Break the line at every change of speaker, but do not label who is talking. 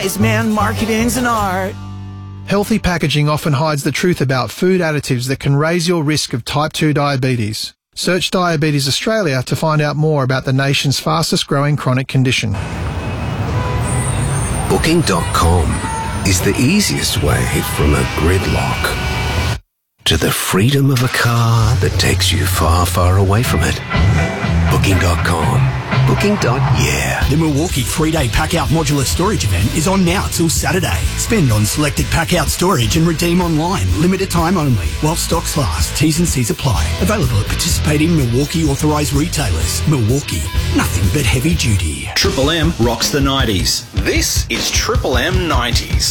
wise man, marketing's an art.
Healthy packaging often hides the truth about food additives that can raise your risk of type 2 diabetes. Search Diabetes Australia to find out more about the nation's fastest growing chronic condition.
Booking.com is the easiest way from a gridlock to the freedom of a car that takes you far, far away from it. Booking.com. Booking.yeah.
The Milwaukee 3-day Pack-Out Modular Storage event is on now till Saturday. Spend on selected Pack-Out storage and redeem online. Limited time only. While stocks last. T's and C's apply. Available at participating Milwaukee authorised retailers. Milwaukee. Nothing but heavy duty.
Triple M rocks the 90s. This is Triple M 90s.